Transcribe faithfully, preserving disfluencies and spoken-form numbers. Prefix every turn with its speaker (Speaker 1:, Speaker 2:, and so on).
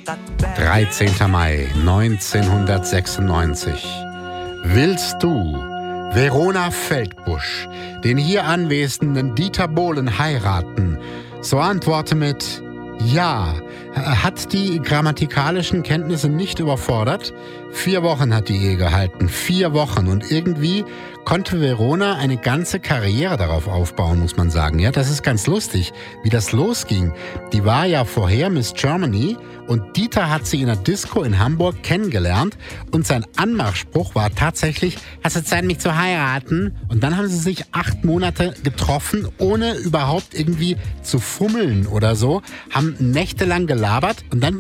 Speaker 1: dreizehnter Mai neunzehnhundertsechsundneunzig. Willst du Verona Feldbusch, den hier anwesenden Dieter Bohlen, heiraten? So antworte mit Ja. Hat die grammatikalischen Kenntnisse nicht überfordert? Vier Wochen hat die Ehe gehalten. Vier Wochen. Und irgendwie konnte Verona eine ganze Karriere darauf aufbauen, muss man sagen. Ja, das ist ganz lustig, wie das losging. Die war ja vorher Miss Germany und Dieter hat sie in einer Disco in Hamburg kennengelernt und sein Anmachspruch war tatsächlich: Hast du Zeit, mich zu heiraten? Und dann haben sie sich acht Monate getroffen, ohne überhaupt irgendwie zu fummeln oder so, haben nächtelang gelabert und dann